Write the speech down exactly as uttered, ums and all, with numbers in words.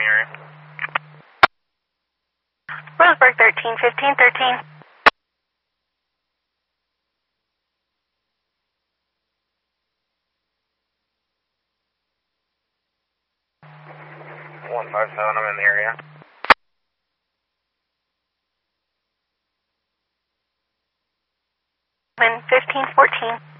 the area. Roseburg thirteen fifteen thirteen. one five seven, I'm in the area. fifteen fourteen.